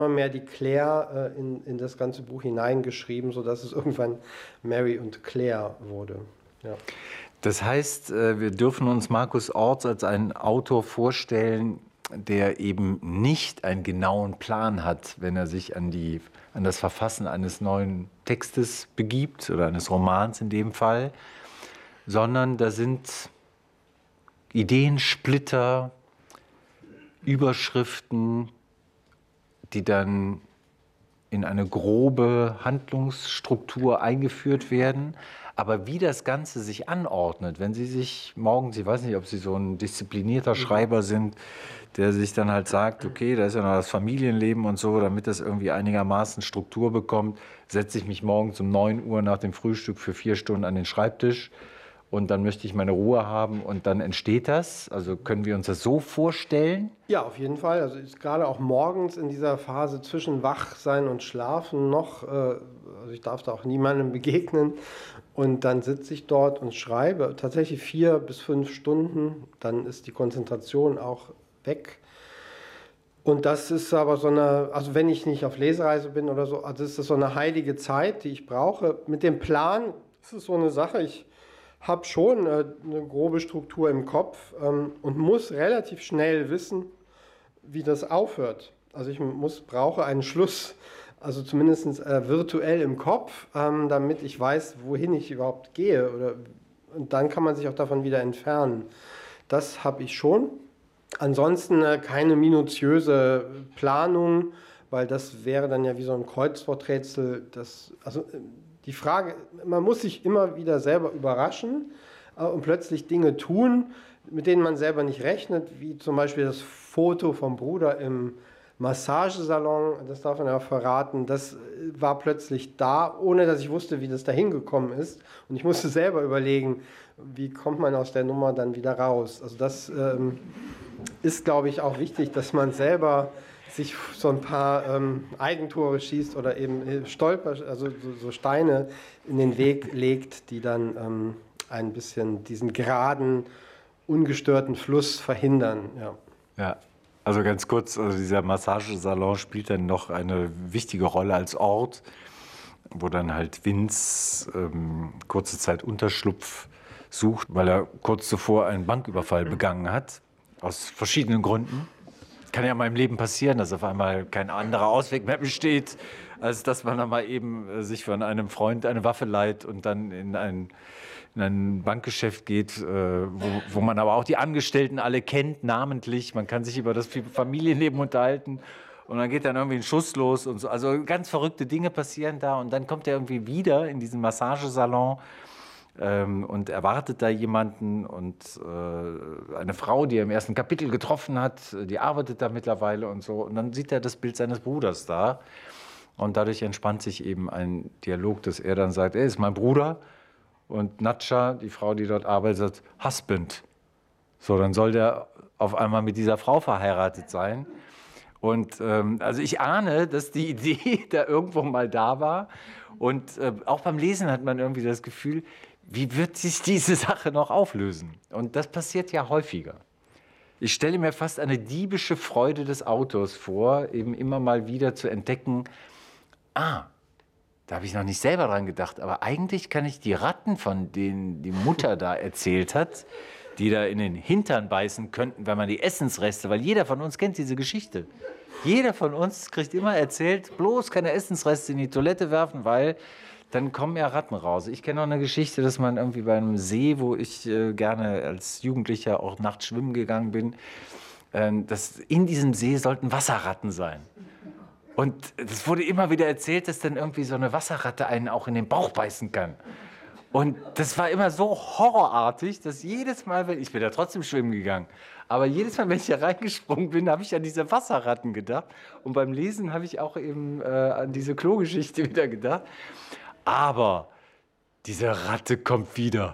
immer mehr die Claire in das ganze Buch hineingeschrieben, sodass es irgendwann Mary und Claire wurde. Ja. Das heißt, wir dürfen uns Markus Orts als einen Autor vorstellen, der eben nicht einen genauen Plan hat, wenn er sich an das Verfassen eines neuen Textes begibt oder eines Romans in dem Fall, sondern da sind Ideensplitter, Überschriften, die dann in eine grobe Handlungsstruktur eingeführt werden. Aber wie das Ganze sich anordnet, wenn Sie sich morgens, ich weiß nicht, ob Sie so ein disziplinierter Schreiber sind, der sich dann halt sagt, okay, da ist ja noch das Familienleben und so, damit das irgendwie einigermaßen Struktur bekommt, setze ich mich morgens um 9 Uhr nach dem Frühstück für 4 Stunden an den Schreibtisch und dann möchte ich meine Ruhe haben und dann entsteht das. Also können wir uns das so vorstellen? Ja, auf jeden Fall. Also ist gerade auch morgens in dieser Phase zwischen Wachsein und Schlafen noch, also ich darf da auch niemandem begegnen. Und dann sitze ich dort und schreibe tatsächlich 4 bis 5 Stunden. Dann ist die Konzentration auch weg. Und das ist aber so eine, also wenn ich nicht auf Lesereise bin oder so, also ist das so eine heilige Zeit, die ich brauche. Mit dem Plan ist es so eine Sache, ich habe schon eine grobe Struktur im Kopf und muss relativ schnell wissen, wie das aufhört. Also ich brauche einen Schluss, also zumindest virtuell im Kopf, damit ich weiß, wohin ich überhaupt gehe. Und dann kann man sich auch davon wieder entfernen. Das habe ich schon. Ansonsten keine minutiöse Planung, weil das wäre dann ja wie so ein Kreuzworträtsel. Die Frage, man muss sich immer wieder selber überraschen und plötzlich Dinge tun, mit denen man selber nicht rechnet, wie zum Beispiel das Foto vom Bruder im Massagesalon, das darf man ja verraten, das war plötzlich da, ohne dass ich wusste, wie das da hingekommen ist. Und ich musste selber überlegen, wie kommt man aus der Nummer dann wieder raus. Also das ist, glaube ich, auch wichtig, dass man selber sich so ein paar Eigentore schießt oder eben so Steine in den Weg legt, die dann ein bisschen diesen geraden, ungestörten Fluss verhindern. Ja. Ja, also ganz kurz, also dieser Massagesalon spielt dann noch eine wichtige Rolle als Ort, wo dann halt Vince kurze Zeit Unterschlupf sucht, weil er kurz zuvor einen Banküberfall begangen hat, aus verschiedenen Gründen. Kann ja in meinem Leben passieren, dass auf einmal kein anderer Ausweg mehr besteht, als dass man dann mal eben sich von einem Freund eine Waffe leiht und dann in ein Bankgeschäft geht, wo man aber auch die Angestellten alle kennt, namentlich. Man kann sich über das Familienleben unterhalten und dann geht dann irgendwie ein Schuss los und so. Also ganz verrückte Dinge passieren da und dann kommt er irgendwie wieder in diesen Massagesalon und erwartet da jemanden und eine Frau, die er im ersten Kapitel getroffen hat, die arbeitet da mittlerweile und so. Und dann sieht er das Bild seines Bruders da und dadurch entspannt sich eben ein Dialog, dass er dann sagt, er ist mein Bruder und Natscha, die Frau, die dort arbeitet, sagt, Husband. So, dann soll der auf einmal mit dieser Frau verheiratet sein. Und also ich ahne, dass die Idee da irgendwo mal da war. Und auch beim Lesen hat man irgendwie das Gefühl, wie wird sich diese Sache noch auflösen? Und das passiert ja häufiger. Ich stelle mir fast eine diebische Freude des Autors vor, eben immer mal wieder zu entdecken, da habe ich noch nicht selber dran gedacht, aber eigentlich kann ich die Ratten, von denen die Mutter da erzählt hat, die da in den Hintern beißen könnten, wenn man die Essensreste, weil jeder von uns kennt diese Geschichte. Jeder von uns kriegt immer erzählt, bloß keine Essensreste in die Toilette werfen, weil dann kommen ja Ratten raus. Ich kenne noch eine Geschichte, dass man irgendwie bei einem See, wo ich gerne als Jugendlicher auch nachts schwimmen gegangen bin, dass in diesem See sollten Wasserratten sein. Und es wurde immer wieder erzählt, dass dann irgendwie so eine Wasserratte einen auch in den Bauch beißen kann. Und das war immer so horrorartig, dass jedes Mal, ich bin da trotzdem schwimmen gegangen, aber jedes Mal, wenn ich da reingesprungen bin, habe ich an diese Wasserratten gedacht. Und beim Lesen habe ich auch eben an diese Klogeschichte wieder gedacht. Aber diese Ratte kommt wieder.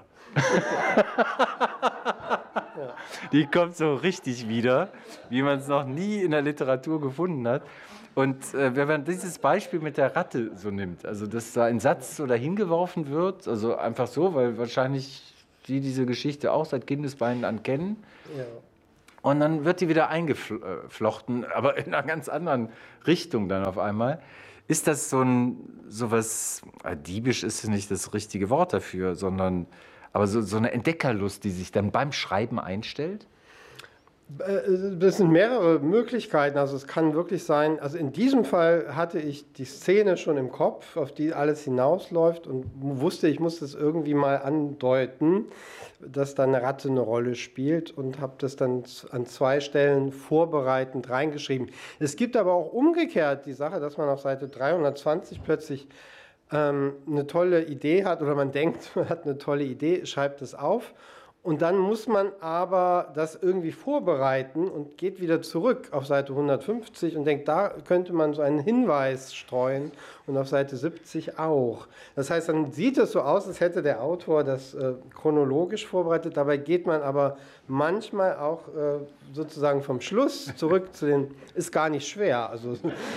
Die kommt so richtig wieder, wie man es noch nie in der Literatur gefunden hat. Und wenn man dieses Beispiel mit der Ratte so nimmt, also dass da ein Satz so dahin geworfen wird, also einfach so, weil wahrscheinlich die diese Geschichte auch seit Kindesbeinen an kennen. Ja. und dann wird die wieder eingeflochten, aber in einer ganz anderen Richtung dann auf einmal. Ist das sowas, diebisch ist nicht das richtige Wort dafür, sondern aber so eine Entdeckerlust, die sich dann beim Schreiben einstellt? Das sind mehrere Möglichkeiten. Also es kann wirklich sein, also in diesem Fall hatte ich die Szene schon im Kopf, auf die alles hinausläuft und wusste, ich muss das irgendwie mal andeuten, dass da eine Ratte eine Rolle spielt und habe das dann an 2 Stellen vorbereitend reingeschrieben. Es gibt aber auch umgekehrt die Sache, dass man auf Seite 320 plötzlich eine tolle Idee hat oder man denkt, man hat eine tolle Idee, schreibt es auf. Und dann muss man aber das irgendwie vorbereiten und geht wieder zurück auf Seite 150 und denkt, da könnte man so einen Hinweis streuen und auf Seite 70 auch. Das heißt, dann sieht es so aus, als hätte der Autor das chronologisch vorbereitet. Dabei geht man aber manchmal auch sozusagen vom Schluss zurück zu den, ist gar nicht schwer. Also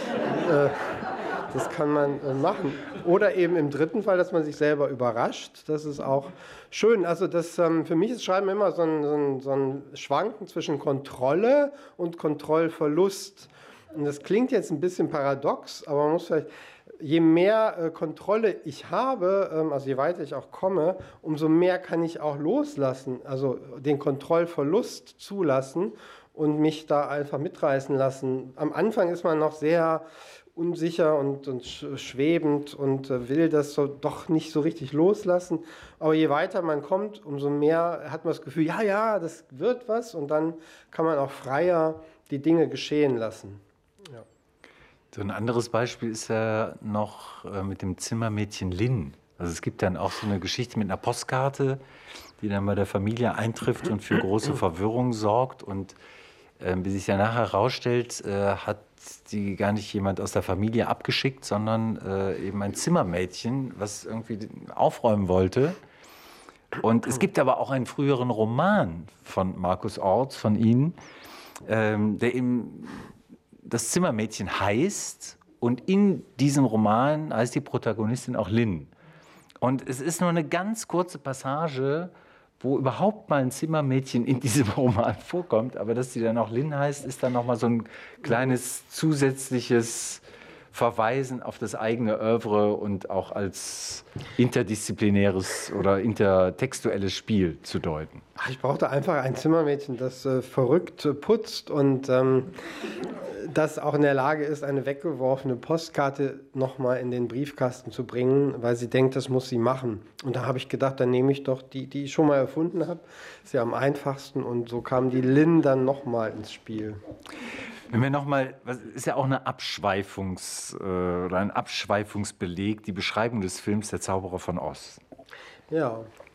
das kann man machen. Oder eben im dritten Fall, dass man sich selber überrascht. Das ist auch schön. Also für mich ist Schreiben immer so ein Schwanken zwischen Kontrolle und Kontrollverlust. Und das klingt jetzt ein bisschen paradox, aber man muss vielleicht, je mehr Kontrolle ich habe, also je weiter ich auch komme, umso mehr kann ich auch loslassen, also den Kontrollverlust zulassen und mich da einfach mitreißen lassen. Am Anfang ist man noch sehr unsicher und schwebend und will das so doch nicht so richtig loslassen. Aber je weiter man kommt, umso mehr hat man das Gefühl, ja, ja, das wird was und dann kann man auch freier die Dinge geschehen lassen. Ja. So ein anderes Beispiel ist ja noch mit dem Zimmermädchen Lynn. Also es gibt dann auch so eine Geschichte mit einer Postkarte, die dann bei der Familie eintrifft und für große Verwirrung sorgt. Und wie sich ja nachher herausstellt, hat die gar nicht jemand aus der Familie abgeschickt, sondern eben ein Zimmermädchen, was irgendwie aufräumen wollte. Und es gibt aber auch einen früheren Roman von Markus Orts, von Ihnen, der eben das Zimmermädchen heißt. Und in diesem Roman heißt die Protagonistin auch Lynn. Und es ist nur eine ganz kurze Passage, wo überhaupt mal ein Zimmermädchen in diesem Roman vorkommt, aber dass sie dann auch Lynn heißt, ist dann nochmal so ein kleines zusätzliches Verweisen auf das eigene Oeuvre und auch als interdisziplinäres oder intertextuelles Spiel zu deuten. Ich brauchte einfach ein Zimmermädchen, das verrückt putzt und das auch in der Lage ist, eine weggeworfene Postkarte nochmal in den Briefkasten zu bringen, weil sie denkt, das muss sie machen. Und da habe ich gedacht, dann nehme ich doch die ich schon mal erfunden habe. Ist ja am einfachsten und so kam die Lynn dann nochmal ins Spiel. Wenn wir nochmal, ist ja auch eine oder ein Abschweifungsbeleg, die Beschreibung des Films Der Zauberer von Oz. Ja.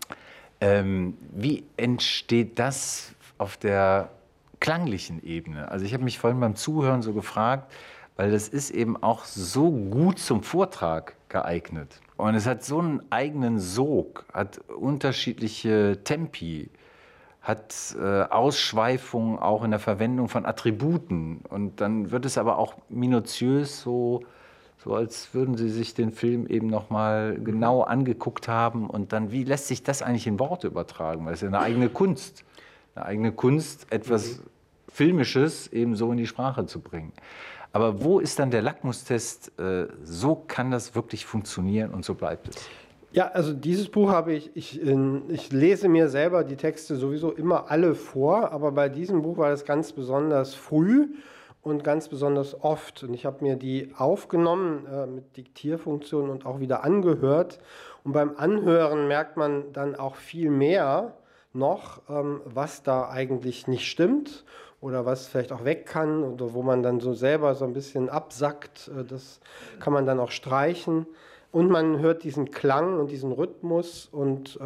Wie entsteht das auf der klanglichen Ebene? Also ich habe mich vorhin beim Zuhören so gefragt, weil das ist eben auch so gut zum Vortrag geeignet. Und es hat so einen eigenen Sog, hat unterschiedliche Tempi, hat Ausschweifungen auch in der Verwendung von Attributen. Und dann wird es aber auch minutiös, so als würden Sie sich den Film eben nochmal genau angeguckt haben. Und dann, wie lässt sich das eigentlich in Worte übertragen? Weil es ist ja eine eigene Kunst. Eine eigene Kunst, etwas Filmisches eben so in die Sprache zu bringen. Aber wo ist dann der Lackmustest? So kann das wirklich funktionieren und so bleibt es. Ja, also dieses Buch habe ich lese mir selber die Texte sowieso immer alle vor, aber bei diesem Buch war das ganz besonders früh und ganz besonders oft. Und ich habe mir die aufgenommen mit Diktierfunktion und auch wieder angehört. Und beim Anhören merkt man dann auch viel mehr noch, was da eigentlich nicht stimmt oder was vielleicht auch weg kann oder wo man dann so selber so ein bisschen absackt. Das kann man dann auch streichen. Und man hört diesen Klang und diesen Rhythmus und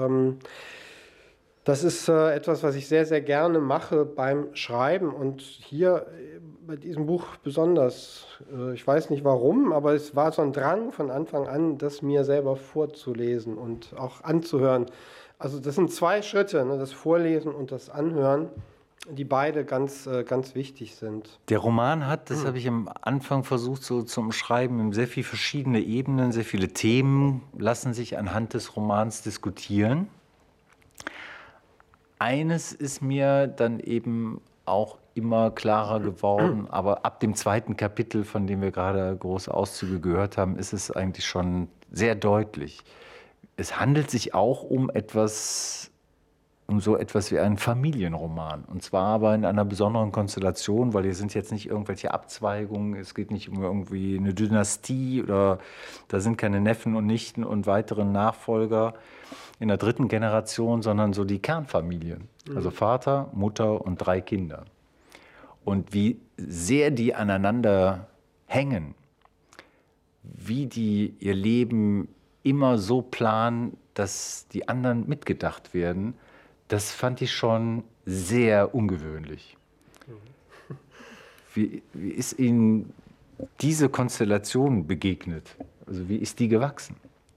das ist etwas, was ich sehr, sehr gerne mache beim Schreiben und hier bei diesem Buch besonders. Ich weiß nicht warum, aber es war so ein Drang von Anfang an, das mir selber vorzulesen und auch anzuhören. Also das sind 2 Schritte, ne, das Vorlesen und das Anhören, die beide ganz wichtig sind. Der Roman hat, das habe ich am Anfang versucht so zu umschreiben, sehr viele verschiedene Ebenen, sehr viele Themen lassen sich anhand des Romans diskutieren. Eines ist mir dann eben auch immer klarer geworden, aber ab dem zweiten Kapitel, von dem wir gerade große Auszüge gehört haben, ist es eigentlich schon sehr deutlich. Es handelt sich auch um so etwas wie einen Familienroman. Und zwar aber in einer besonderen Konstellation, weil hier sind jetzt nicht irgendwelche Abzweigungen, es geht nicht um irgendwie eine Dynastie oder da sind keine Neffen und Nichten und weitere Nachfolger in der dritten Generation, sondern so die Kernfamilie. Also Vater, Mutter und 3 Kinder. Und wie sehr die aneinander hängen, wie die ihr Leben immer so planen, dass die anderen mitgedacht werden, das fand ich schon sehr ungewöhnlich. Wie ist Ihnen diese Konstellation begegnet? Also wie ist die gewachsen?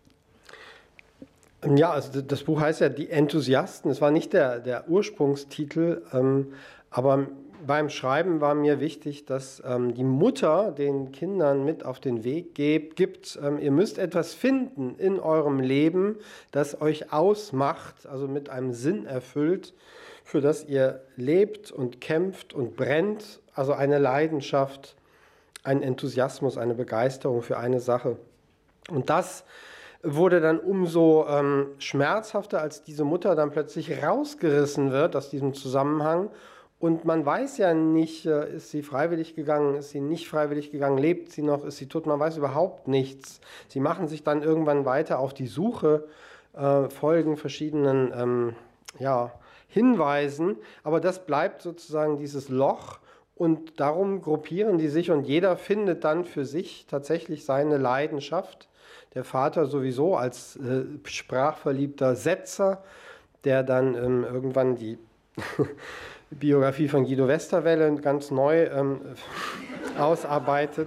Ja, also das Buch heißt ja Die Enthusiasten. Es war nicht der Ursprungstitel, aber beim Schreiben war mir wichtig, dass die Mutter den Kindern mit auf den Weg gibt, ihr müsst etwas finden in eurem Leben, das euch ausmacht, also mit einem Sinn erfüllt, für das ihr lebt und kämpft und brennt, also eine Leidenschaft, ein Enthusiasmus, eine Begeisterung für eine Sache. Und das wurde dann umso schmerzhafter, als diese Mutter dann plötzlich rausgerissen wird aus diesem Zusammenhang. Und man weiß ja nicht, ist sie freiwillig gegangen, ist sie nicht freiwillig gegangen, lebt sie noch, ist sie tot, man weiß überhaupt nichts. Sie machen sich dann irgendwann weiter auf die Suche, folgen verschiedenen Hinweisen, aber das bleibt sozusagen dieses Loch und darum gruppieren die sich und jeder findet dann für sich tatsächlich seine Leidenschaft. Der Vater sowieso als sprachverliebter Setzer, der dann irgendwann die Biografie von Guido Westerwelle ganz neu ausarbeitet.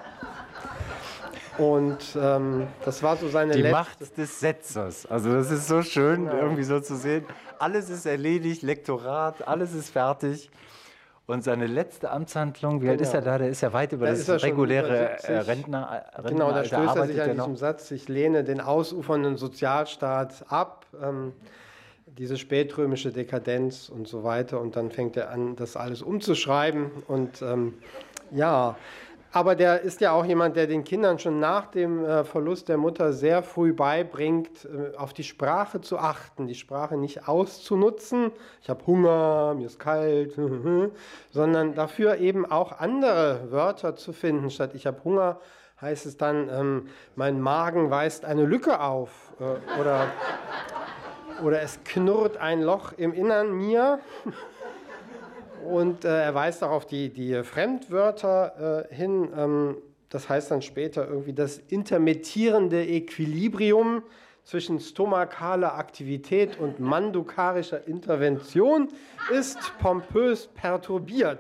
Und das war so seine Die letzte... Macht des Setzers. Also das ist so schön, Genau. irgendwie so zu sehen. Alles ist erledigt, Lektorat, alles ist fertig. Und seine letzte Amtshandlung, wie alt ist er da? Der ist ja weit über das reguläre Rentner. Genau, da stößt er sich an diesem Satz, ich lehne den ausufernden Sozialstaat ab, diese spätrömische Dekadenz und so weiter. Und dann fängt er an, das alles umzuschreiben. Und aber der ist ja auch jemand, der den Kindern schon nach dem Verlust der Mutter sehr früh beibringt, auf die Sprache zu achten, die Sprache nicht auszunutzen. Ich habe Hunger, mir ist kalt, sondern dafür eben auch andere Wörter zu finden. Statt ich habe Hunger heißt es dann, mein Magen weist eine Lücke auf oder es knurrt ein Loch im Innern mir. Und er weist auch auf die Fremdwörter hin. Das heißt dann später irgendwie das intermittierende Equilibrium zwischen stomakaler Aktivität und mandukarischer Intervention ist pompös perturbiert.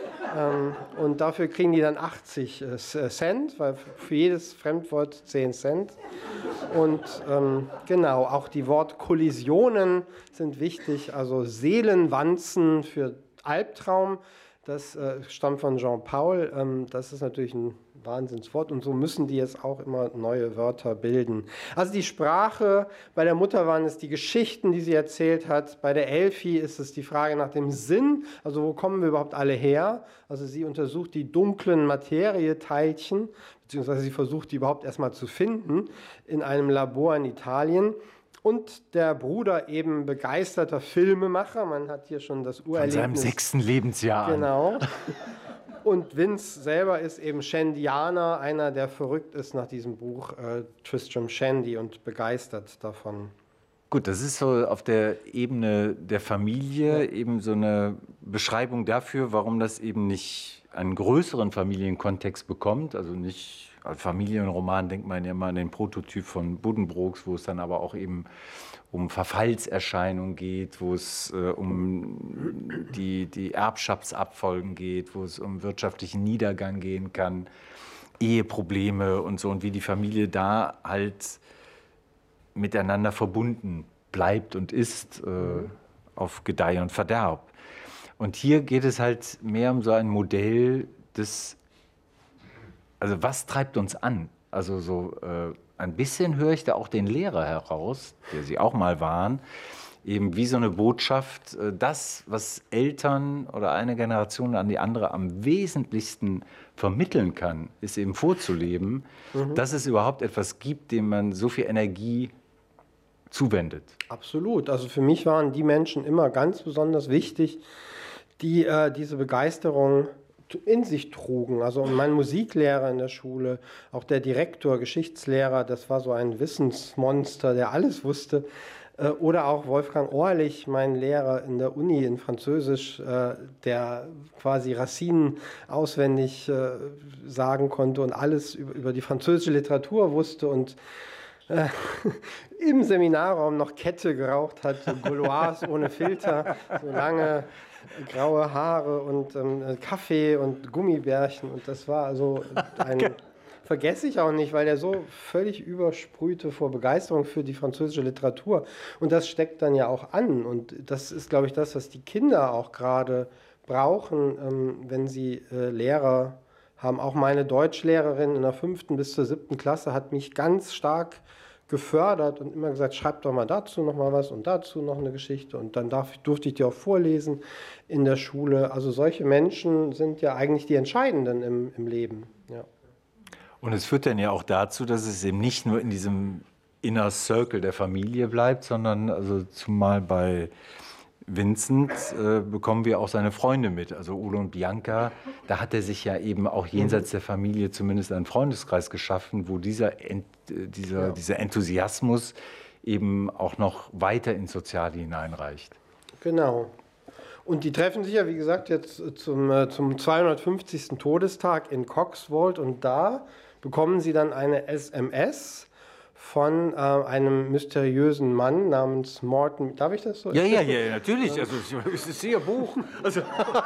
Und dafür kriegen die dann 80 Cent, weil für jedes Fremdwort 10 Cent. Und genau, auch die Wortkollisionen sind wichtig, also Seelenwanzen für Albtraum, das stammt von Jean Paul, das ist natürlich ein Wahnsinnswort und so müssen die jetzt auch immer neue Wörter bilden. Also die Sprache, bei der Mutter waren es die Geschichten, die sie erzählt hat, bei der Elfi ist es die Frage nach dem Sinn, also wo kommen wir überhaupt alle her? Also sie untersucht die dunklen Materieteilchen, beziehungsweise sie versucht die überhaupt erstmal zu finden in einem Labor in Italien. Und der Bruder eben begeisterter Filmemacher. Man hat hier schon das Urerlebnis. Von seinem 6. Lebensjahr. Genau. Und Vince selber ist eben Shandianer, einer, der verrückt ist nach diesem Buch Tristram Shandy und begeistert davon. Gut, das ist so auf der Ebene der Familie eben so eine Beschreibung dafür, warum das eben nicht einen größeren Familienkontext bekommt, also nicht als Familienroman denkt man ja immer an den Prototyp von Buddenbrooks, wo es dann aber auch eben um Verfallserscheinungen geht, wo es um die Erbschaftsabfolgen geht, wo es um wirtschaftlichen Niedergang gehen kann, Eheprobleme und so und wie die Familie da halt miteinander verbunden bleibt und ist auf Gedeih und Verderb. Und hier geht es halt mehr um so ein Modell des, also was treibt uns an? Also so ein bisschen höre ich da auch den Lehrer heraus, der Sie auch mal waren, eben wie so eine Botschaft, das, was Eltern oder eine Generation an die andere am wesentlichsten vermitteln kann, ist eben vorzuleben, dass es überhaupt etwas gibt, dem man so viel Energie zuwendet. Absolut. Also für mich waren die Menschen immer ganz besonders wichtig, die diese Begeisterung in sich trugen. Also mein Musiklehrer in der Schule, auch der Direktor, Geschichtslehrer, das war so ein Wissensmonster, der alles wusste. Oder auch Wolfgang Orlich, mein Lehrer in der Uni in Französisch, der quasi Racine auswendig sagen konnte und alles über die französische Literatur wusste und im Seminarraum noch Kette geraucht hat, so Gauloise ohne Filter, so lange graue Haare und Kaffee und Gummibärchen. Und das war also vergesse ich auch nicht, weil er so völlig übersprühte vor Begeisterung für die französische Literatur. Und das steckt dann ja auch an. Und das ist, glaube ich, das, was die Kinder auch gerade brauchen, wenn sie Lehrer haben. Auch meine Deutschlehrerin in der 5. bis zur 7. Klasse hat mich ganz stark gefördert und immer gesagt, schreib doch mal dazu noch mal was und dazu noch eine Geschichte. Und dann durfte ich die auch vorlesen in der Schule. Also solche Menschen sind ja eigentlich die Entscheidenden im Leben. Ja. Und es führt dann ja auch dazu, dass es eben nicht nur in diesem Inner Circle der Familie bleibt, sondern also zumal bei Vincent bekommen wir auch seine Freunde mit, also Udo und Bianca. Da hat er sich ja eben auch jenseits der Familie zumindest einen Freundeskreis geschaffen, wo dieser Enthusiasmus eben auch noch weiter ins Soziale hineinreicht. Genau. Und die treffen sich ja, wie gesagt, jetzt zum 250. Todestag in Coxwold und da bekommen sie dann eine SMS von einem mysteriösen Mann namens Morton. Darf ich das so? Ja, natürlich. Also, es ist Ihr Buch. Also.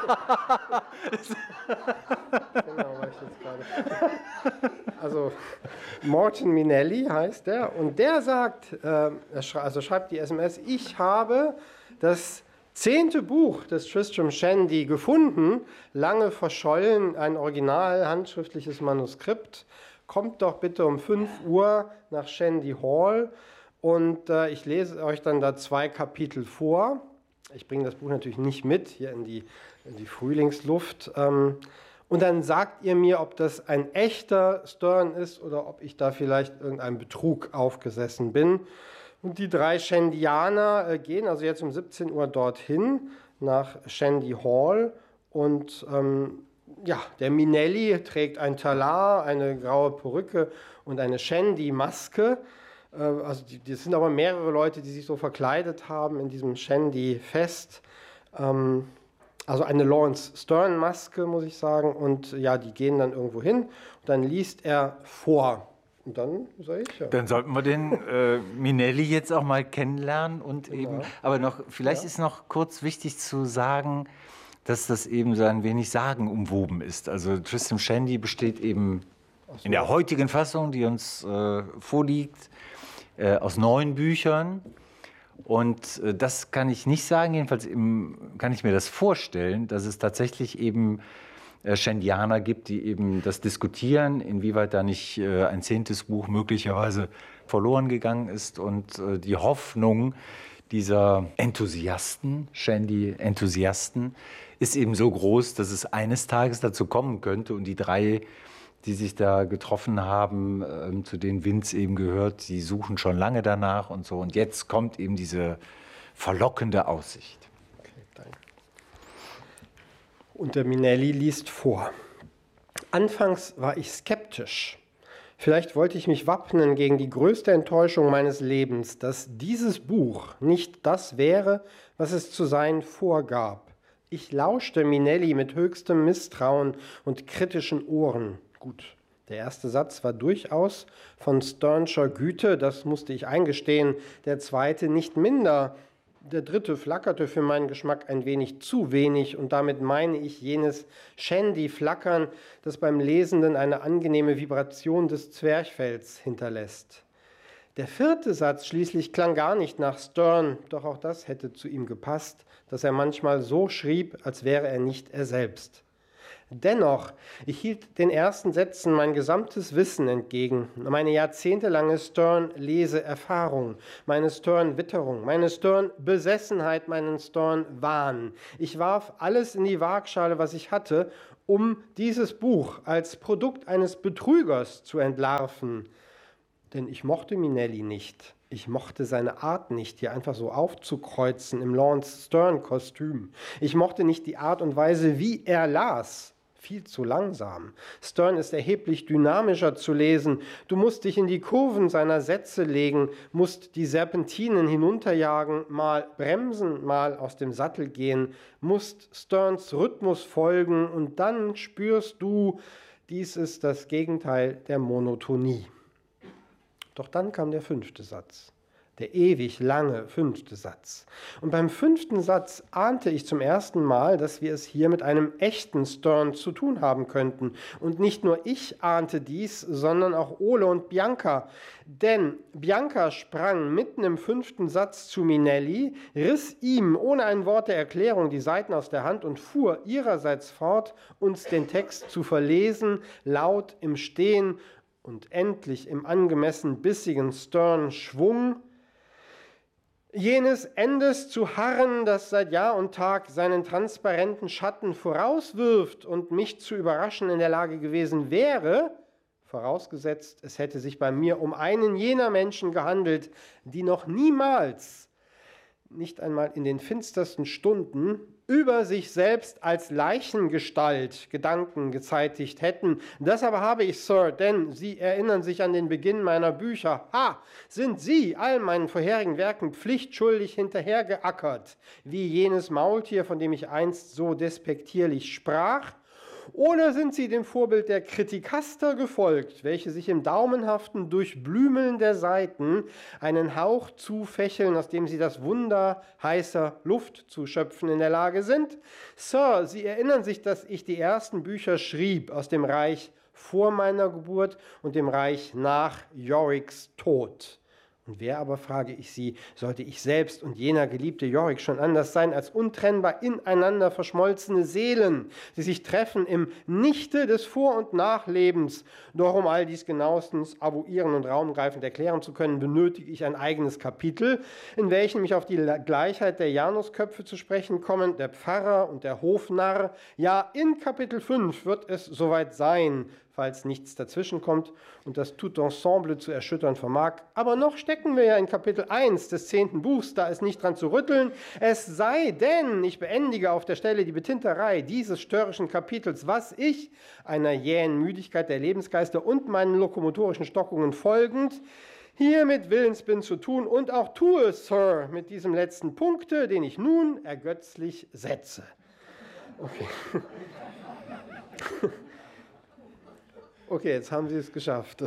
Genau, war ich jetzt gerade. Also, Morton Minelli heißt der. Und der sagt, schreibt die SMS, ich habe das 10. Buch des Tristram Shandy gefunden, lange verschollen, ein original handschriftliches Manuskript. Kommt doch bitte um 5 Uhr nach Shandy Hall und ich lese euch dann da 2 Kapitel vor. Ich bringe das Buch natürlich nicht mit, hier in die Frühlingsluft. Und dann sagt ihr mir, ob das ein echter Stern ist oder ob ich da vielleicht irgendeinem Betrug aufgesessen bin. Und die 3 Shandianer gehen also jetzt um 17 Uhr dorthin nach Shandy Hall und der Minelli trägt ein Talar, eine graue Perücke und eine Shandy-Maske. Also das sind aber mehrere Leute, die sich so verkleidet haben in diesem Shandy-Fest. Also eine Lawrence Stern-Maske, muss ich sagen. Und ja, die gehen dann irgendwo hin und dann liest er vor. Und dann sage ich ja. Dann sollten wir den Minelli jetzt auch mal kennenlernen und eben. Aber vielleicht ist noch kurz wichtig zu sagen, dass das eben so ein wenig sagenumwoben ist. Also Tristram Shandy besteht eben in der heutigen Fassung, die uns vorliegt, aus 9 Büchern. Und das kann ich nicht sagen, jedenfalls kann ich mir das vorstellen, dass es tatsächlich eben Shandianer gibt, die eben das diskutieren, inwieweit da nicht ein 10. Buch möglicherweise verloren gegangen ist und die Hoffnung dieser Enthusiasten, Shandy-Enthusiasten, ist eben so groß, dass es eines Tages dazu kommen könnte und die 3, die sich da getroffen haben, zu denen Vince eben gehört, die suchen schon lange danach und so. Und jetzt kommt eben diese verlockende Aussicht. Okay, danke. Und der Minelli liest vor. Anfangs war ich skeptisch. Vielleicht wollte ich mich wappnen gegen die größte Enttäuschung meines Lebens, dass dieses Buch nicht das wäre, was es zu sein vorgab. Ich lauschte Minelli mit höchstem Misstrauen und kritischen Ohren. Gut, der erste Satz war durchaus von Sternscher Güte, das musste ich eingestehen, der zweite nicht minder. Der dritte flackerte für meinen Geschmack ein wenig zu wenig und damit meine ich jenes Shandy-Flackern, das beim Lesenden eine angenehme Vibration des Zwerchfells hinterlässt. Der 4. Satz schließlich klang gar nicht nach Stern, doch auch das hätte zu ihm gepasst, dass er manchmal so schrieb, als wäre er nicht er selbst. Dennoch, ich hielt den ersten Sätzen mein gesamtes Wissen entgegen, meine jahrzehntelange Stern-Leseerfahrung, meine Stern-Witterung, meine Stern-Besessenheit, meinen Stern-Wahn. Ich warf alles in die Waagschale, was ich hatte, um dieses Buch als Produkt eines Betrügers zu entlarven. Denn ich mochte Minelli nicht. Ich mochte seine Art nicht, hier einfach so aufzukreuzen im Lawrence Stern-Kostüm. Ich mochte nicht die Art und Weise, wie er las. Viel zu langsam. Stern ist erheblich dynamischer zu lesen. Du musst dich in die Kurven seiner Sätze legen, musst die Serpentinen hinunterjagen, mal bremsen, mal aus dem Sattel gehen, musst Sterns Rhythmus folgen und dann spürst du, dies ist das Gegenteil der Monotonie. Doch dann kam der 5. Satz. Der ewig lange 5. Satz. Und beim 5. Satz ahnte ich zum ersten Mal, dass wir es hier mit einem echten Stern zu tun haben könnten. Und nicht nur ich ahnte dies, sondern auch Ole und Bianca. Denn Bianca sprang mitten im 5. Satz zu Minelli, riss ihm ohne ein Wort der Erklärung die Seiten aus der Hand und fuhr ihrerseits fort, uns den Text zu verlesen, laut im Stehen und endlich im angemessen bissigen Stern-Schwung. Jenes Endes zu harren, das seit Jahr und Tag seinen transparenten Schatten vorauswirft und mich zu überraschen in der Lage gewesen wäre, vorausgesetzt, es hätte sich bei mir um einen jener Menschen gehandelt, die noch niemals, nicht einmal in den finstersten Stunden, über sich selbst als Leichengestalt Gedanken gezeitigt hätten. Das aber habe ich, Sir, denn Sie erinnern sich an den Beginn meiner Bücher. Ha, sind Sie all meinen vorherigen Werken pflichtschuldig hinterhergeackert, wie jenes Maultier, von dem ich einst so despektierlich sprach? Oder sind Sie dem Vorbild der Kritikaster gefolgt, welche sich im daumenhaften Durchblümeln der Seiten einen Hauch zufächeln, aus dem sie das Wunder heißer Luft zu schöpfen in der Lage sind? Sir, Sie erinnern sich, dass ich die ersten Bücher schrieb aus dem Reich vor meiner Geburt und dem Reich nach Yoricks Tod. Und wer aber, frage ich Sie, sollte ich selbst und jener geliebte Yorick schon anders sein als untrennbar ineinander verschmolzene Seelen, die sich treffen im Nichte des Vor- und Nachlebens. Doch um all dies genauestens avouieren und raumgreifend erklären zu können, benötige ich ein eigenes Kapitel, in welchem ich auf die Gleichheit der Janusköpfe zu sprechen kommen, der Pfarrer und der Hofnarr. Ja, in Kapitel 5 wird es soweit sein, falls nichts dazwischenkommt und das Tout-Ensemble zu erschüttern vermag. Aber noch stecken wir ja in Kapitel 1 des 10. Buchs, da ist nicht dran zu rütteln. Es sei denn, ich beendige auf der Stelle die Betinterei dieses störrischen Kapitels, was ich, einer jähen Müdigkeit der Lebensgeister und meinen lokomotorischen Stockungen folgend, hiermit willens bin zu tun und auch tue, Sir, mit diesem letzten Punkte, den ich nun ergötzlich setze. Okay. Okay, jetzt haben Sie es geschafft.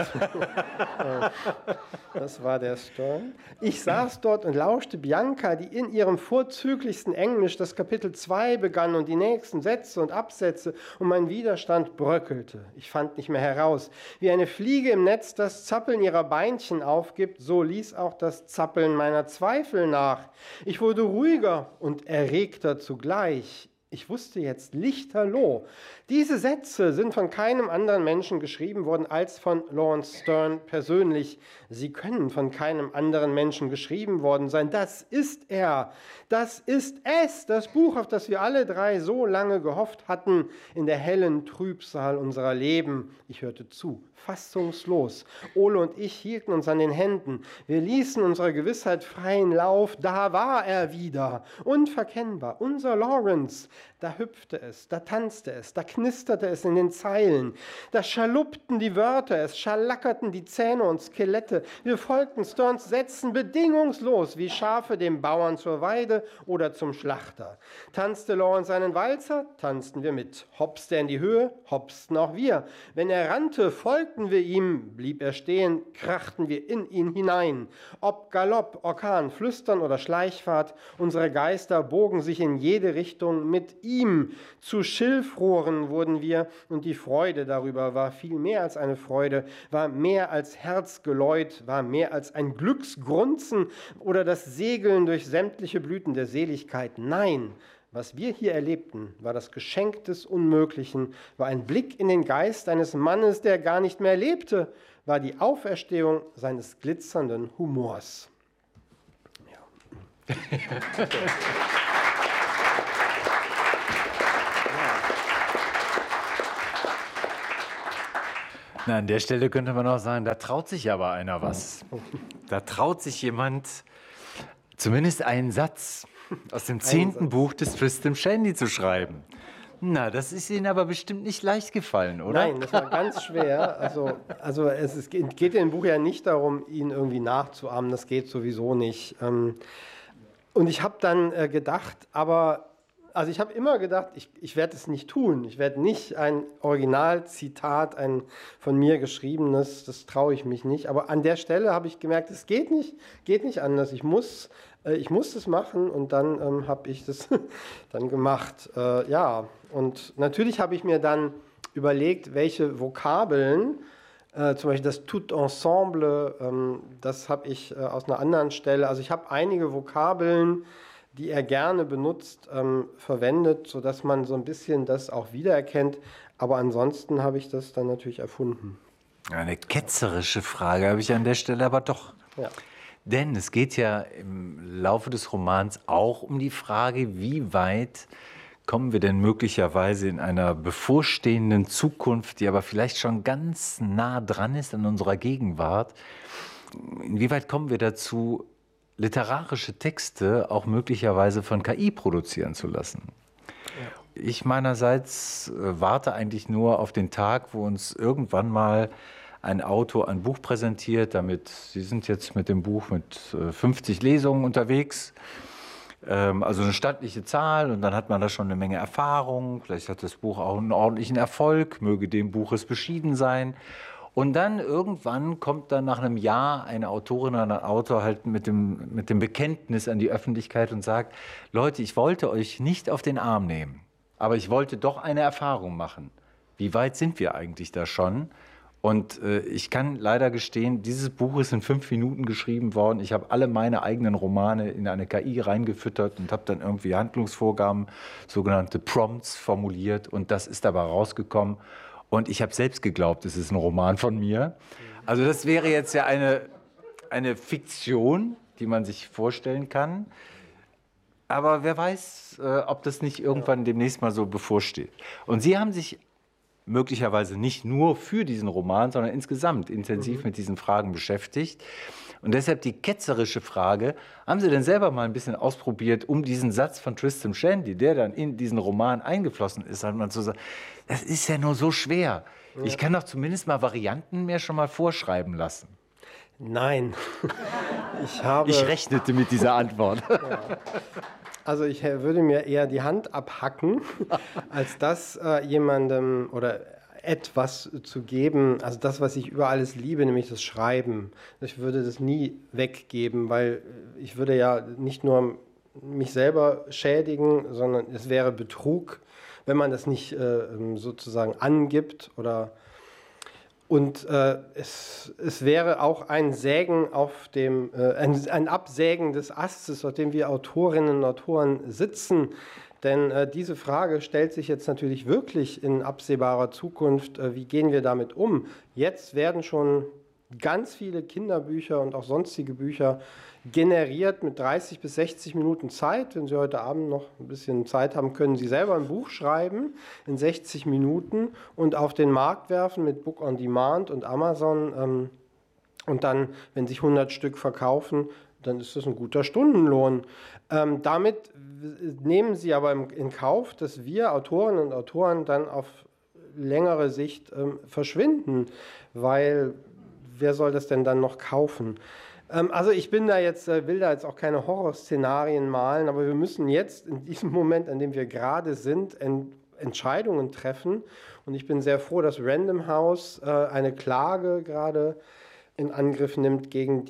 Das war der Stern. Ich saß dort und lauschte Bianca, die in ihrem vorzüglichsten Englisch das Kapitel 2 begann und die nächsten Sätze und Absätze, und mein Widerstand bröckelte. Ich fand nicht mehr heraus. Wie eine Fliege im Netz das Zappeln ihrer Beinchen aufgibt, so ließ auch das Zappeln meiner Zweifel nach. Ich wurde ruhiger und erregter zugleich. Ich wusste jetzt lichterloh, diese Sätze sind von keinem anderen Menschen geschrieben worden als von Lawrence Stern persönlich. Sie können von keinem anderen Menschen geschrieben worden sein. Das ist er. Das ist es, das Buch, auf das wir alle drei so lange gehofft hatten, in der hellen Trübsal unserer Leben. Ich hörte zu, fassungslos. Ole und ich hielten uns an den Händen. Wir ließen unserer Gewissheit freien Lauf. Da war er wieder, unverkennbar, unser Lawrence. Da hüpfte es, da tanzte es, da knisterte es in den Zeilen, da schaluppten die Wörter, es schalackerten die Zähne und Skelette. Wir folgten Sterns Sätzen bedingungslos, wie Schafe dem Bauern zur Weide oder zum Schlachter. Tanzte Lawrence einen Walzer, tanzten wir mit. Hopste er in die Höhe, hopsten auch wir. Wenn er rannte, folgten wir ihm, blieb er stehen, krachten wir in ihn hinein. Ob Galopp, Orkan, Flüstern oder Schleichfahrt, unsere Geister bogen sich in jede Richtung mit ihm. Zu Schilfrohren wurden wir, und die Freude darüber war viel mehr als eine Freude, war mehr als Herzgeläut, war mehr als ein Glücksgrunzen oder das Segeln durch sämtliche Blüten der Seligkeit. Nein, Was wir hier erlebten, war das Geschenk des Unmöglichen, war ein Blick in den Geist eines Mannes, der gar nicht mehr lebte, war die Auferstehung seines glitzernden Humors. Ja. Na, an der Stelle könnte man auch sagen, da traut sich aber einer was. Da traut sich jemand zumindest einen Satz aus dem 10. Buch des Tristram Shandy zu schreiben. Na, das ist Ihnen aber bestimmt nicht leicht gefallen, oder? Nein, das war ganz schwer. Also es geht in dem Buch ja nicht darum, ihn irgendwie nachzuahmen. Das geht sowieso nicht. Und ich habe dann gedacht, also ich habe immer gedacht, ich werde es nicht tun. Ich werde nicht ein Originalzitat, ein von mir geschriebenes, das traue ich mich nicht. Aber an der Stelle habe ich gemerkt, es geht nicht anders. Ich muss das machen und dann habe ich das dann gemacht. Ja, und natürlich habe ich mir dann überlegt, welche Vokabeln, zum Beispiel das tout ensemble, das habe ich aus einer anderen Stelle. Also ich habe einige Vokabeln, die er gerne benutzt, verwendet, sodass man so ein bisschen das auch wiedererkennt. Aber ansonsten habe ich das dann natürlich erfunden. Eine ketzerische Frage habe ich an der Stelle aber doch. Ja. Denn es geht ja im Laufe des Romans auch um die Frage, wie weit kommen wir denn möglicherweise in einer bevorstehenden Zukunft, die aber vielleicht schon ganz nah dran ist an unserer Gegenwart, inwieweit kommen wir dazu, literarische Texte auch möglicherweise von KI produzieren zu lassen? Ja. Ich meinerseits warte eigentlich nur auf den Tag, wo uns irgendwann mal ein Autor ein Buch präsentiert, Sie sind jetzt mit dem Buch mit 50 Lesungen unterwegs, also eine stattliche Zahl, und dann hat man da schon eine Menge Erfahrung, vielleicht hat das Buch auch einen ordentlichen Erfolg, möge dem Buch es beschieden sein. Und dann irgendwann kommt dann nach einem Jahr eine Autorin oder ein Autor halt mit dem Bekenntnis an die Öffentlichkeit und sagt, Leute, ich wollte euch nicht auf den Arm nehmen, aber ich wollte doch eine Erfahrung machen. Wie weit sind wir eigentlich da schon? Und ich kann leider gestehen, dieses Buch ist in 5 Minuten geschrieben worden. Ich habe alle meine eigenen Romane in eine KI reingefüttert und habe dann irgendwie Handlungsvorgaben, sogenannte Prompts formuliert, und das ist dabei rausgekommen. Und ich habe selbst geglaubt, es ist ein Roman von mir. Also das wäre jetzt ja eine Fiktion, die man sich vorstellen kann. Aber wer weiß, ob das nicht irgendwann demnächst mal so bevorsteht. Und Sie haben sich möglicherweise nicht nur für diesen Roman, sondern insgesamt intensiv mit diesen Fragen beschäftigt. Und deshalb die ketzerische Frage, haben Sie denn selber mal ein bisschen ausprobiert, um diesen Satz von Tristram Shandy, der dann in diesen Roman eingeflossen ist, hat man zu sagen, das ist ja nur so schwer. Ja. Ich kann doch zumindest mal Varianten mir schon mal vorschreiben lassen. Nein. Ich rechnete mit dieser Antwort. Ja. Also ich würde mir eher die Hand abhacken, als das jemandem oder etwas zu geben, also das, was ich über alles liebe, nämlich das Schreiben. Ich würde das nie weggeben, weil ich würde ja nicht nur mich selber schädigen, sondern es wäre Betrug, wenn man das nicht sozusagen angibt oder und es wäre auch ein Sägen auf dem, ein Absägen des Astes, auf dem wir Autorinnen und Autoren sitzen. Denn diese Frage stellt sich jetzt natürlich wirklich in absehbarer Zukunft. Wie gehen wir damit um? Jetzt werden schon ganz viele Kinderbücher und auch sonstige Bücher generiert mit 30 bis 60 Minuten Zeit. Wenn Sie heute Abend noch ein bisschen Zeit haben, können Sie selber ein Buch schreiben in 60 Minuten und auf den Markt werfen mit Book on Demand und Amazon. Und dann, wenn sich 100 Stück verkaufen, dann ist das ein guter Stundenlohn. Damit nehmen Sie aber in Kauf, dass wir Autorinnen und Autoren dann auf längere Sicht verschwinden, weil wer soll das denn dann noch kaufen? Also ich bin da jetzt, will da jetzt auch keine Horrorszenarien malen, aber wir müssen jetzt in diesem Moment, an dem wir gerade sind, Entscheidungen treffen. Und ich bin sehr froh, dass Random House eine Klage gerade in Angriff nimmt gegen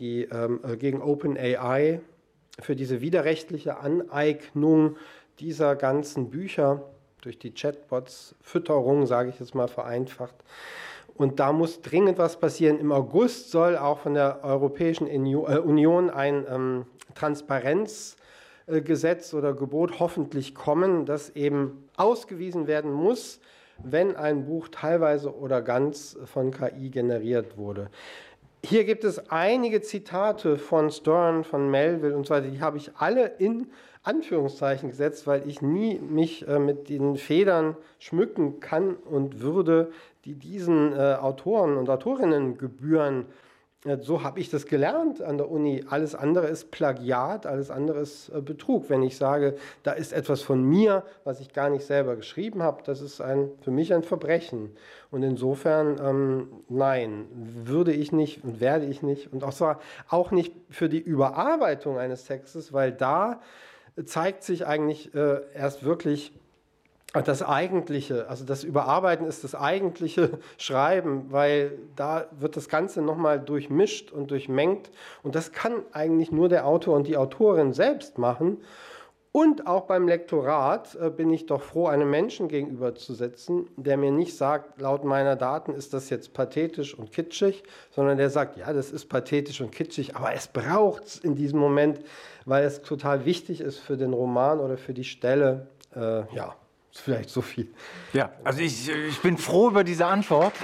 OpenAI für diese widerrechtliche Aneignung dieser ganzen Bücher durch die Chatbots, Fütterung, sage ich jetzt mal vereinfacht. Und da muss dringend was passieren. Im August soll auch von der Europäischen Union ein Transparenzgesetz Gesetz oder Gebot hoffentlich kommen, dass eben ausgewiesen werden muss, wenn ein Buch teilweise oder ganz von KI generiert wurde. Hier gibt es einige Zitate von Stern, von Melville und so weiter, die habe ich alle in Anführungszeichen gesetzt, weil ich nie mich mit den Federn schmücken kann und würde, die diesen Autoren und Autorinnen gebühren. So habe ich das gelernt an der Uni. Alles andere ist Plagiat, alles andere ist Betrug. Wenn ich sage, da ist etwas von mir, was ich gar nicht selber geschrieben habe, das ist für mich ein Verbrechen. Und insofern, nein, würde ich nicht und werde ich nicht. Und auch nicht für die Überarbeitung eines Textes, weil da zeigt sich eigentlich erst wirklich das Eigentliche, also das Überarbeiten ist das eigentliche Schreiben, weil da wird das Ganze nochmal durchmischt und durchmengt und das kann eigentlich nur der Autor und die Autorin selbst machen. Und auch beim Lektorat bin ich doch froh, einem Menschen gegenüberzusetzen, der mir nicht sagt, laut meiner Daten ist das jetzt pathetisch und kitschig, sondern der sagt, ja, das ist pathetisch und kitschig, aber es braucht es in diesem Moment, weil es total wichtig ist für den Roman oder für die Stelle, ja. Ist vielleicht so viel. Ja, also ich bin froh über diese Antwort.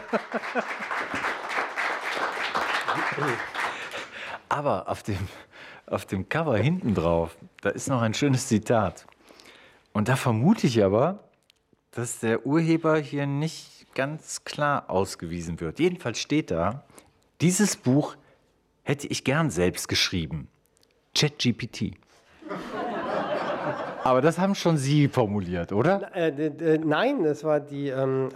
Aber auf dem Cover hinten drauf, da ist noch ein schönes Zitat. Und da vermute ich aber, dass der Urheber hier nicht ganz klar ausgewiesen wird. Jedenfalls steht da, dieses Buch hätte ich gern selbst geschrieben. ChatGPT. Aber das haben schon Sie formuliert, oder? Nein, das war die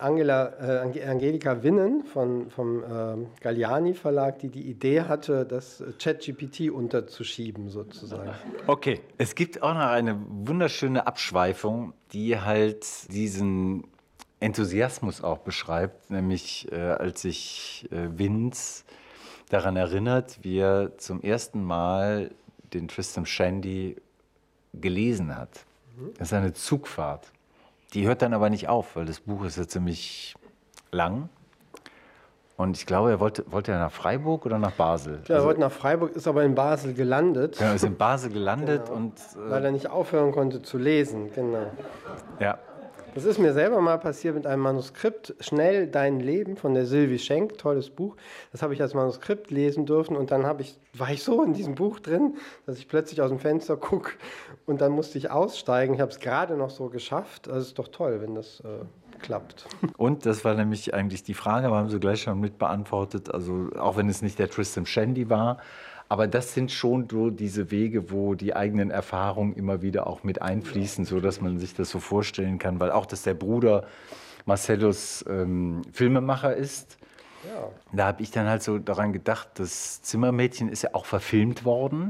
Angelika Winnen vom Galliani Verlag, die Idee hatte, das ChatGPT unterzuschieben sozusagen. Okay, es gibt auch noch eine wunderschöne Abschweifung, die halt diesen Enthusiasmus auch beschreibt, nämlich als sich Vince daran erinnert, wie er zum ersten Mal den Tristram Shandy gelesen hat. Das ist eine Zugfahrt. Die hört dann aber nicht auf, weil das Buch ist ja ziemlich lang. Und ich glaube, wollte er nach Freiburg oder nach Basel? Ja, er wollte nach Freiburg, ist aber in Basel gelandet. Ja, er ist in Basel gelandet Genau. und... weil er nicht aufhören konnte zu lesen, genau. Ja. Das ist mir selber mal passiert mit einem Manuskript, Schnell dein Leben von der Sylvie Schenk, tolles Buch. Das habe ich als Manuskript lesen dürfen und dann war ich so in diesem Buch drin, dass ich plötzlich aus dem Fenster gucke und dann musste ich aussteigen. Ich habe es gerade noch so geschafft. Also es ist doch toll, wenn das klappt. Und das war nämlich eigentlich die Frage, wir haben sie gleich schon mit beantwortet, also auch wenn es nicht der Tristram Shandy war, aber das sind schon so diese Wege, wo die eigenen Erfahrungen immer wieder auch mit einfließen, so dass man sich das so vorstellen kann, weil auch, dass der Bruder Marcellus Filmemacher ist. Ja. Da habe ich dann halt so daran gedacht, das Zimmermädchen ist ja auch verfilmt worden.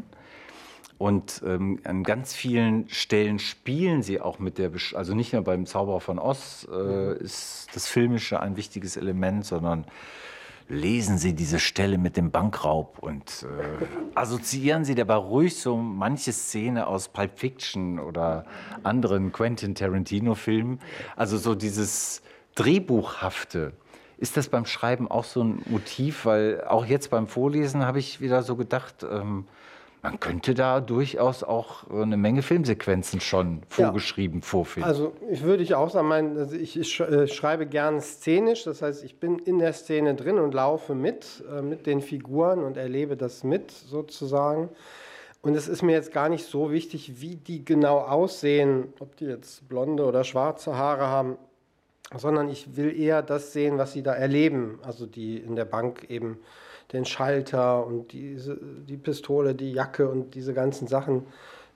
Und an ganz vielen Stellen spielen sie auch mit also nicht nur beim Zauberer von Oz ist das Filmische ein wichtiges Element, sondern lesen Sie diese Stelle mit dem Bankraub und assoziieren Sie dabei ruhig so manche Szene aus Pulp Fiction oder anderen Quentin Tarantino-Filmen. Also so dieses Drehbuchhafte. Ist das beim Schreiben auch so ein Motiv? Weil auch jetzt beim Vorlesen habe ich wieder so gedacht, man könnte da durchaus auch eine Menge Filmsequenzen schon vorgeschrieben, vorfinden. Also würde ich auch sagen, ich schreibe gern szenisch, das heißt, ich bin in der Szene drin und laufe mit den Figuren und erlebe das mit sozusagen. Und es ist mir jetzt gar nicht so wichtig, wie die genau aussehen, ob die jetzt blonde oder schwarze Haare haben, sondern ich will eher das sehen, was sie da erleben, also die in der Bank eben den Schalter und die Pistole, die Jacke und diese ganzen Sachen,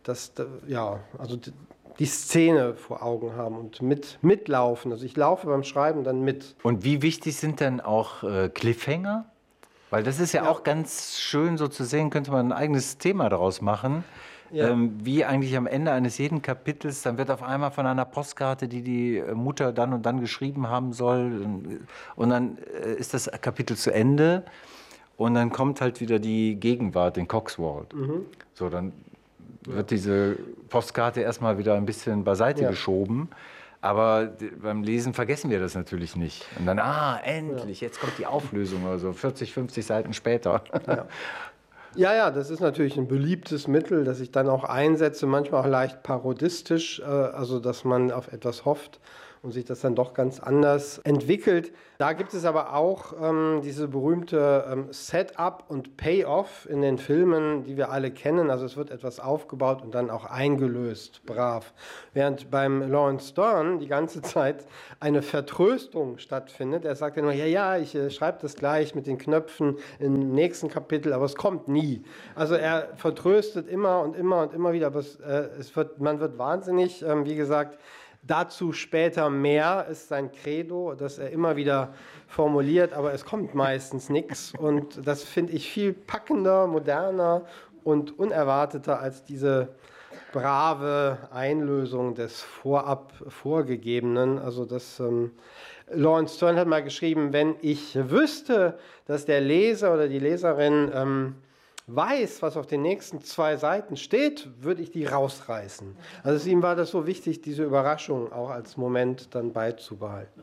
also die Szene vor Augen haben und mitlaufen. Also ich laufe beim Schreiben dann mit. Und wie wichtig sind denn auch Cliffhanger? Weil das ist ja auch ganz schön so zu sehen, könnte man ein eigenes Thema daraus machen. Ja. Wie eigentlich am Ende eines jeden Kapitels, dann wird auf einmal von einer Postkarte, die Mutter dann und dann geschrieben haben soll, und dann ist das Kapitel zu Ende. Und dann kommt halt wieder die Gegenwart in Cogswold. So, dann wird diese Postkarte erstmal wieder ein bisschen beiseite geschoben. Aber beim Lesen vergessen wir das natürlich nicht. Und dann, endlich, jetzt kommt die Auflösung oder so, 40, 50 Seiten später. Ja. Ja, ja, das ist natürlich ein beliebtes Mittel, das ich dann auch einsetze, manchmal auch leicht parodistisch, also dass man auf etwas hofft und sich das dann doch ganz anders entwickelt. Da gibt es aber auch diese berühmte Setup und Payoff in den Filmen, die wir alle kennen. Also es wird etwas aufgebaut und dann auch eingelöst, brav. Während beim Lawrence Stern die ganze Zeit eine Vertröstung stattfindet. Er sagt ja nur, ja, ja, ich schreibe das gleich mit den Knöpfen im nächsten Kapitel, aber es kommt nie. Also er vertröstet immer und immer und immer wieder, aber man wird wahnsinnig, wie gesagt. Dazu später mehr ist sein Credo, das er immer wieder formuliert, aber es kommt meistens nichts. Und das finde ich viel packender, moderner und unerwarteter als diese brave Einlösung des vorab Vorgegebenen. Also Lawrence Stern hat mal geschrieben, wenn ich wüsste, dass der Leser oder die Leserin weiß, was auf den nächsten 2 Seiten steht, würde ich die rausreißen. Also ihm war das so wichtig, diese Überraschung auch als Moment dann beizubehalten.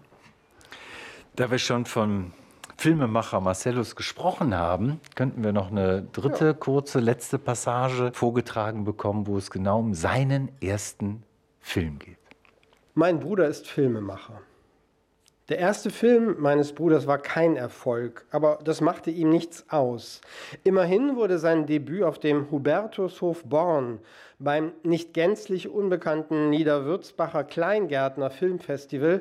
Da wir schon vom Filmemacher Marcellus gesprochen haben, könnten wir noch eine dritte, kurze, letzte Passage vorgetragen bekommen, wo es genau um seinen ersten Film geht. Mein Bruder ist Filmemacher. Der erste Film meines Bruders war kein Erfolg, aber das machte ihm nichts aus. Immerhin wurde sein Debüt auf dem Hubertushof Born beim nicht gänzlich unbekannten Niederwürzbacher Kleingärtner Filmfestival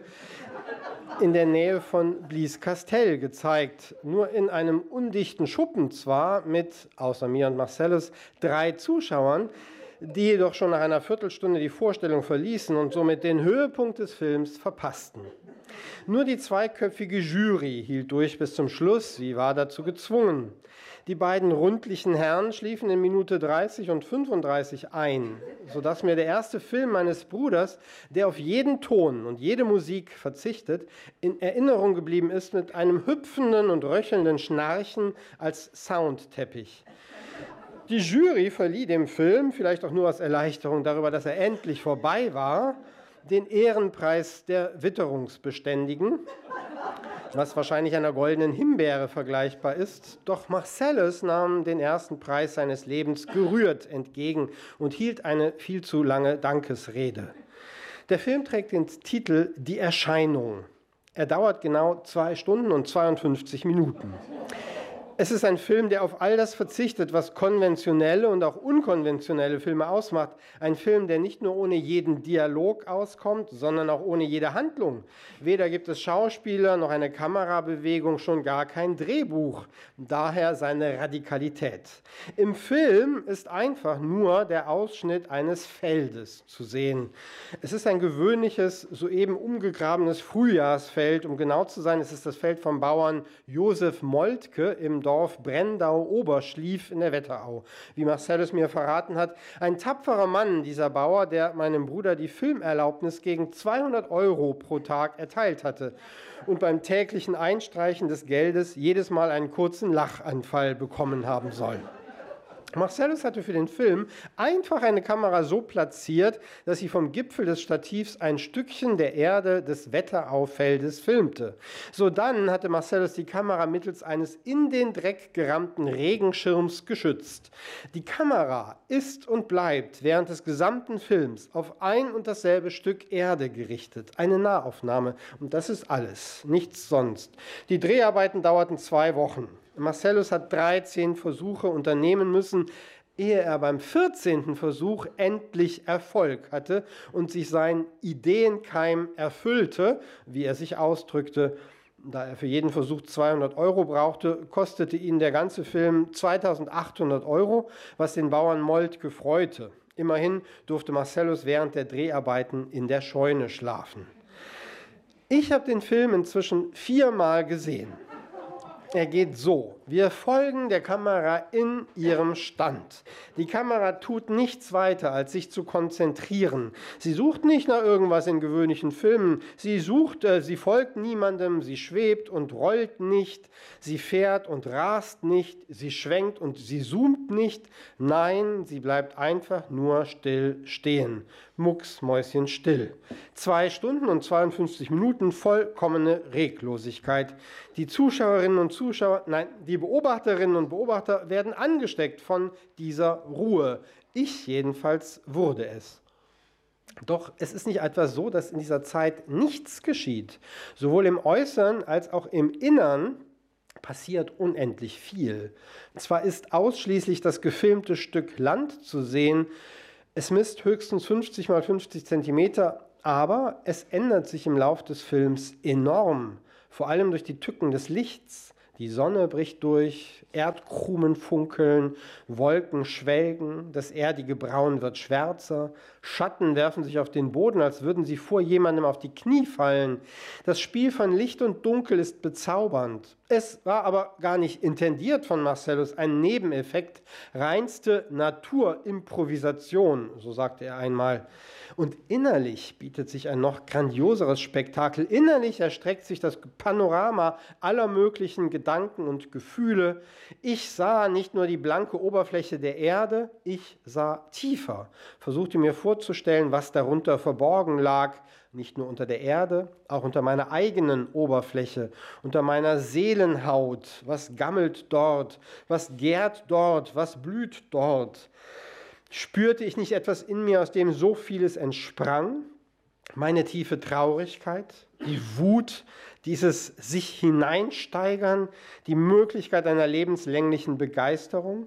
in der Nähe von Blieskastel gezeigt. Nur in einem undichten Schuppen zwar, mit, außer mir und Marcellus, 3 Zuschauern, die jedoch schon nach einer Viertelstunde die Vorstellung verließen und somit den Höhepunkt des Films verpassten. Nur die zweiköpfige Jury hielt durch bis zum Schluss, sie war dazu gezwungen. Die beiden rundlichen Herren schliefen in Minute 30 und 35 ein, sodass mir der erste Film meines Bruders, der auf jeden Ton und jede Musik verzichtet, in Erinnerung geblieben ist mit einem hüpfenden und röchelnden Schnarchen als Soundteppich. Die Jury verlieh dem Film, vielleicht auch nur aus Erleichterung darüber, dass er endlich vorbei war, den Ehrenpreis der Witterungsbeständigen, was wahrscheinlich einer goldenen Himbeere vergleichbar ist. Doch Marcellus nahm den ersten Preis seines Lebens gerührt entgegen und hielt eine viel zu lange Dankesrede. Der Film trägt den Titel Die Erscheinung. Er dauert genau 2 Stunden und 52 Minuten. Es ist ein Film, der auf all das verzichtet, was konventionelle und auch unkonventionelle Filme ausmacht. Ein Film, der nicht nur ohne jeden Dialog auskommt, sondern auch ohne jede Handlung. Weder gibt es Schauspieler noch eine Kamerabewegung, schon gar kein Drehbuch. Daher seine Radikalität. Im Film ist einfach nur der Ausschnitt eines Feldes zu sehen. Es ist ein gewöhnliches, soeben umgegrabenes Frühjahrsfeld. Um genau zu sein, es ist das Feld vom Bauern Josef Moltke im Dorf Brendau-Oberschlief in der Wetterau. Wie Marcellus mir verraten hat, ein tapferer Mann, dieser Bauer, der meinem Bruder die Filmerlaubnis gegen 200 € pro Tag erteilt hatte und beim täglichen Einstreichen des Geldes jedes Mal einen kurzen Lachanfall bekommen haben soll. Marcellus hatte für den Film einfach eine Kamera so platziert, dass sie vom Gipfel des Stativs ein Stückchen der Erde des Wetteraufeldes filmte. Sodann hatte Marcellus die Kamera mittels eines in den Dreck gerammten Regenschirms geschützt. Die Kamera ist und bleibt während des gesamten Films auf ein und dasselbe Stück Erde gerichtet. Eine Nahaufnahme. Und das ist alles, nichts sonst. Die Dreharbeiten dauerten 2 Wochen. Marcellus hat 13 Versuche unternehmen müssen, ehe er beim 14. Versuch endlich Erfolg hatte und sich sein Ideenkeim erfüllte, wie er sich ausdrückte. Da er für jeden Versuch 200 € brauchte, kostete ihn der ganze Film 2.800 €, was den Bauern Moltke freute. Immerhin durfte Marcellus während der Dreharbeiten in der Scheune schlafen. Ich habe den Film inzwischen 4-mal gesehen. Er geht so. Wir folgen der Kamera in ihrem Stand. Die Kamera tut nichts weiter, als sich zu konzentrieren. Sie sucht nicht nach irgendwas in gewöhnlichen Filmen. Sie folgt niemandem, sie schwebt und rollt nicht, sie fährt und rast nicht, sie schwenkt und sie zoomt nicht. Nein, sie bleibt einfach nur still stehen. Mucksmäuschenstill. 2 Stunden und 52 Minuten vollkommene Reglosigkeit. Die Zuschauerinnen und Zuschauer, nein, die Die Beobachterinnen und Beobachter werden angesteckt von dieser Ruhe. Ich jedenfalls wurde es. Doch es ist nicht etwa so, dass in dieser Zeit nichts geschieht. Sowohl im Äußeren als auch im Innern passiert unendlich viel. Zwar ist ausschließlich das gefilmte Stück Land zu sehen, es misst höchstens 50 mal 50 Zentimeter, aber es ändert sich im Lauf des Films enorm, vor allem durch die Tücken des Lichts. Die Sonne bricht durch, Erdkrumen funkeln, Wolken schwelgen, das erdige Braun wird schwärzer, Schatten werfen sich auf den Boden, als würden sie vor jemandem auf die Knie fallen. Das Spiel von Licht und Dunkel ist bezaubernd. Es war aber gar nicht intendiert von Marcellus, ein Nebeneffekt, reinste Naturimprovisation, so sagte er einmal. Und innerlich bietet sich ein noch grandioseres Spektakel. Innerlich erstreckt sich das Panorama aller möglichen Gedanken und Gefühle. Ich sah nicht nur die blanke Oberfläche der Erde, ich sah tiefer, versuchte mir vorzustellen, was darunter verborgen lag, nicht nur unter der Erde, auch unter meiner eigenen Oberfläche, unter meiner Seelenhaut. Was gammelt dort, was gärt dort, was blüht dort? Spürte ich nicht etwas in mir, aus dem so vieles entsprang? Meine tiefe Traurigkeit, die Wut, dieses sich hineinsteigern, die Möglichkeit einer lebenslänglichen Begeisterung?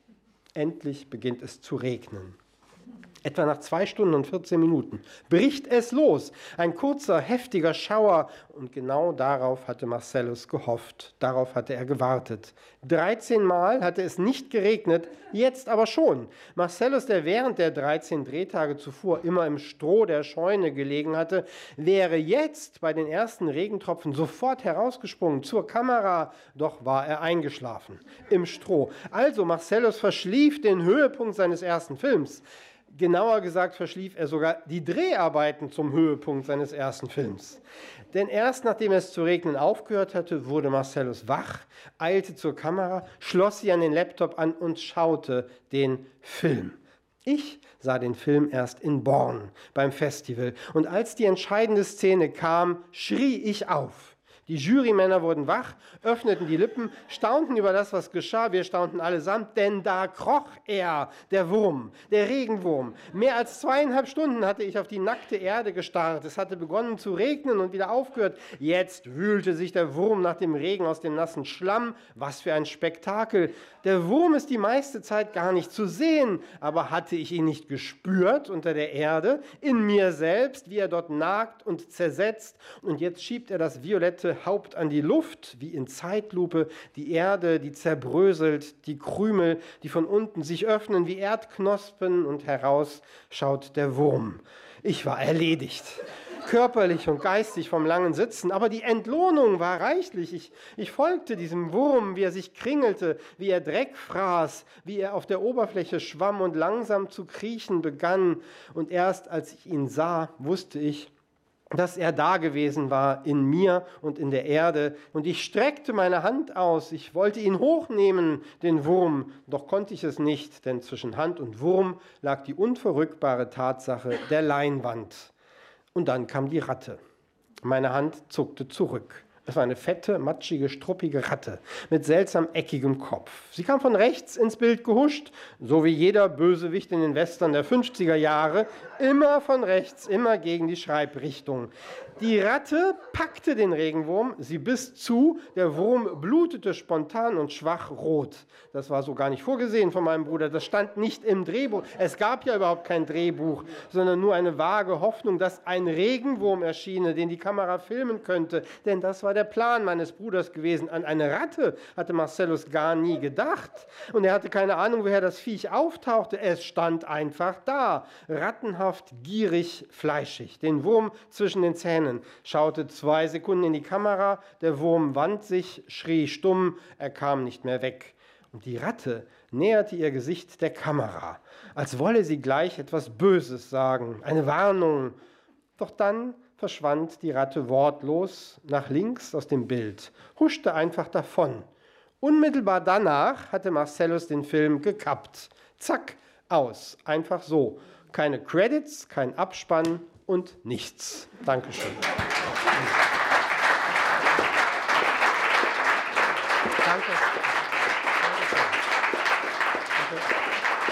Endlich beginnt es zu regnen. Etwa nach 2 Stunden und 14 Minuten bricht es los. Ein kurzer, heftiger Schauer. Und genau darauf hatte Marcellus gehofft. Darauf hatte er gewartet. 13 Mal hatte es nicht geregnet, jetzt aber schon. Marcellus, der während der 13 Drehtage zuvor immer im Stroh der Scheune gelegen hatte, wäre jetzt bei den ersten Regentropfen sofort herausgesprungen zur Kamera. Doch war er eingeschlafen im Stroh. Also Marcellus verschlief den Höhepunkt seines ersten Films. Genauer gesagt verschlief er sogar die Dreharbeiten zum Höhepunkt seines ersten Films. Denn erst nachdem es zu regnen aufgehört hatte, wurde Marcellus wach, eilte zur Kamera, schloss sie an den Laptop an und schaute den Film. Ich sah den Film erst in Born beim Festival. Und als die entscheidende Szene kam, schrie ich auf. Die Jurymänner wurden wach, öffneten die Lippen, staunten über das, was geschah. Wir staunten allesamt, denn da kroch er, der Wurm, der Regenwurm. Mehr als 2,5 Stunden hatte ich auf die nackte Erde gestarrt. Es hatte begonnen zu regnen und wieder aufgehört. Jetzt wühlte sich der Wurm nach dem Regen aus dem nassen Schlamm. Was für ein Spektakel. Der Wurm ist die meiste Zeit gar nicht zu sehen. Aber hatte ich ihn nicht gespürt unter der Erde, in mir selbst, wie er dort nagt und zersetzt? Und jetzt schiebt er das violette Haupt an die Luft, wie in Zeitlupe, die Erde, die zerbröselt, die Krümel, die von unten sich öffnen wie Erdknospen und heraus schaut der Wurm. Ich war erledigt, körperlich und geistig vom langen Sitzen, aber die Entlohnung war reichlich. Ich folgte diesem Wurm, wie er sich kringelte, wie er Dreck fraß, wie er auf der Oberfläche schwamm und langsam zu kriechen begann. Und erst als ich ihn sah, wusste ich, dass er da gewesen war, in mir und in der Erde. Und ich streckte meine Hand aus. Ich wollte ihn hochnehmen, den Wurm, doch konnte ich es nicht, denn zwischen Hand und Wurm lag die unverrückbare Tatsache der Leinwand. Und dann kam die Ratte. Meine Hand zuckte zurück. Es war eine fette, matschige, struppige Ratte mit seltsam eckigem Kopf. Sie kam von rechts ins Bild gehuscht, so wie jeder Bösewicht in den Western der 50er Jahre, immer von rechts, immer gegen die Schreibrichtung. Die Ratte packte den Regenwurm, sie biss zu, der Wurm blutete spontan und schwach rot. Das war so gar nicht vorgesehen von meinem Bruder, das stand nicht im Drehbuch. Es gab ja überhaupt kein Drehbuch, sondern nur eine vage Hoffnung, dass ein Regenwurm erschiene, den die Kamera filmen könnte, denn das war der Plan meines Bruders gewesen. An eine Ratte hatte Marcellus gar nie gedacht und er hatte keine Ahnung, woher das Viech auftauchte. Es stand einfach da, rattenhaft, gierig, fleischig, den Wurm zwischen den Zähnen, schaute 2 Sekunden in die Kamera, der Wurm wand sich, schrie stumm, er kam nicht mehr weg. Und die Ratte näherte ihr Gesicht der Kamera, als wolle sie gleich etwas Böses sagen, eine Warnung. Doch dann verschwand die Ratte wortlos nach links aus dem Bild, huschte einfach davon. Unmittelbar danach hatte Marcellus den Film gekappt. Zack, aus, einfach so. Keine Credits, kein Abspann und nichts. Dankeschön.